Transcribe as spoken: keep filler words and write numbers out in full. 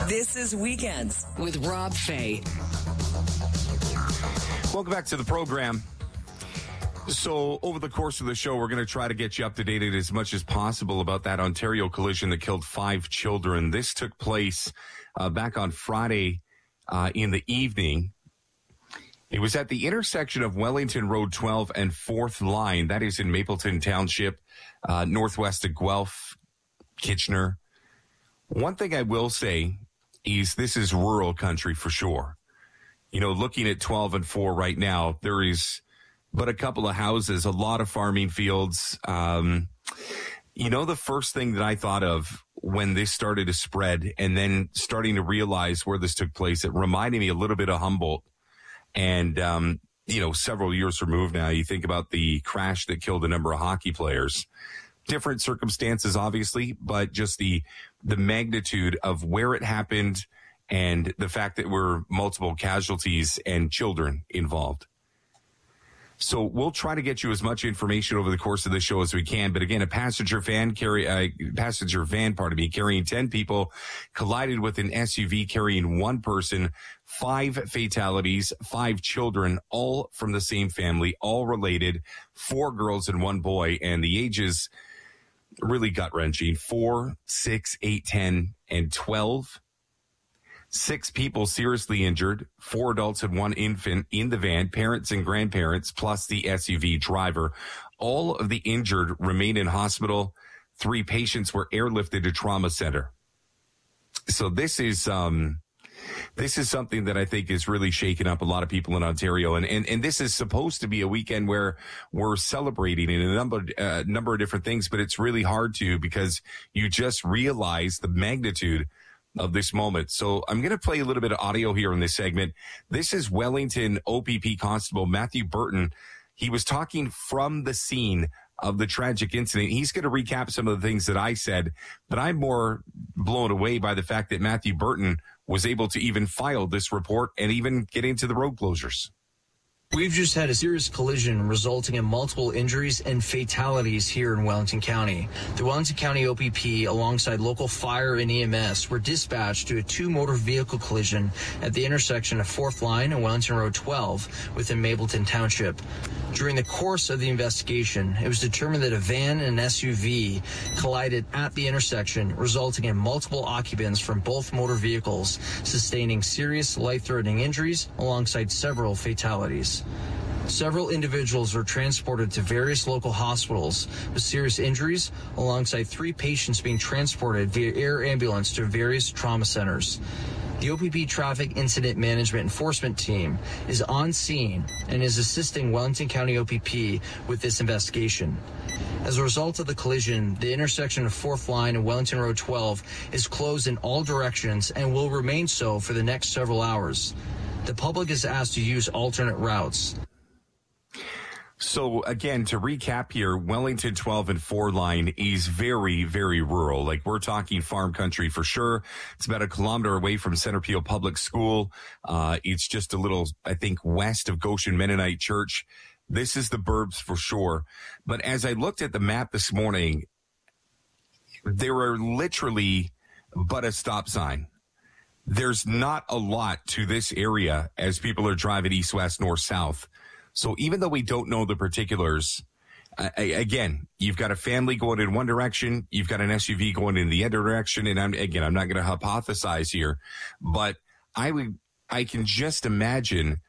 This is Weekends with Rob Fay. Welcome back to the program. So over the course of the show, we're going to try to get you up to date as much as possible about that Ontario collision that killed five children. This took place uh, back on Friday uh, in the evening. It was at the intersection of Wellington Road twelve and fourth Line. That is in Mapleton Township, uh, northwest of Guelph, Kitchener. One thing I will say is this is rural country for sure. You know, looking at twelve and four right now, there is but a couple of houses, a lot of farming fields. Um, you know, the first thing that I thought of when this started to spread and then starting to realize where this took place, it reminded me a little bit of Humboldt. And, um, you know, several years removed now, you think about the crash that killed a number of hockey players. Different circumstances, obviously, but just the the magnitude of where it happened and the fact that we're multiple casualties and children involved. So we'll try to get you as much information over the course of the show as we can. But again, a passenger van carry uh, passenger van, pardon me, carrying ten people collided with an S U V carrying one person. Five fatalities, five children, all from the same family, all related. Four girls and one boy, and the ages really gut wrenching: four, six, eight, ten, and twelve. Six people seriously injured, four adults and one infant in the van, parents and grandparents, plus the S U V driver. All of the injured remain in hospital. Three patients were airlifted to trauma center. So this is um, this is something that I think is really shaking up a lot of people in Ontario. And, and, and this is supposed to be a weekend where we're celebrating in a number, uh, number of different things, but it's really hard to because you just realize the magnitude of this moment. So I'm going to play a little bit of audio here in this segment. This is Wellington O P P Constable Matthew Burton. He was talking from the scene of the tragic incident. He's going to recap some of the things that I said, but I'm more blown away by the fact that Matthew Burton was able to even file this report and even get into the road closures. We've just had a serious collision resulting in multiple injuries and fatalities here in Wellington County. The Wellington County O P P, alongside local fire and E M S, were dispatched to a two-motor vehicle collision at the intersection of fourth Line and Wellington Road twelve within Mapleton Township. During the course of the investigation, it was determined that a van and an S U V collided at the intersection, resulting in multiple occupants from both motor vehicles sustaining serious life-threatening injuries alongside several fatalities. Several individuals were transported to various local hospitals with serious injuries, alongside three patients being transported via air ambulance to various trauma centers. The O P P Traffic Incident Management Enforcement Team is on scene and is assisting Wellington County O P P with this investigation. As a result of the collision, the intersection of fourth Line and Wellington Road twelve is closed in all directions and will remain so for the next several hours. The public is asked to use alternate routes. So, again, to recap here, Wellington twelve and four Line is very, very rural. Like, we're talking farm country for sure. It's about a kilometer away from Center Peel Public School. Uh, it's just a little, I think, west of Goshen Mennonite Church. This is the burbs for sure. But as I looked at the map this morning, there are literally but a stop sign. There's not a lot to this area as people are driving east, west, north, south. So even though we don't know the particulars, uh, again, you've got a family going in one direction, you've got an S U V going in the other direction, and I'm, again, I'm not going to hypothesize here, but I would, I can just imagine